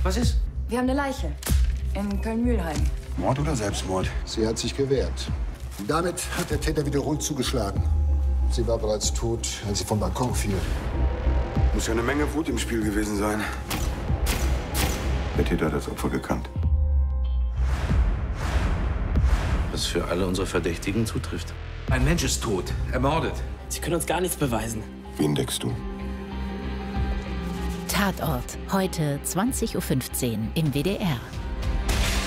Was ist? Wir haben eine Leiche. In Köln-Mühlheim. Mord oder Selbstmord? Sie hat sich gewehrt. Damit hat der Täter wiederholt zugeschlagen. Sie war bereits tot, als sie vom Balkon fiel. Muss ja eine Menge Wut im Spiel gewesen sein. Der Täter hat das Opfer gekannt. Was für alle unsere Verdächtigen zutrifft. Ein Mensch ist tot, ermordet. Sie können uns gar nichts beweisen. Wen deckst du? Tatort. Heute 20:15 Uhr im WDR.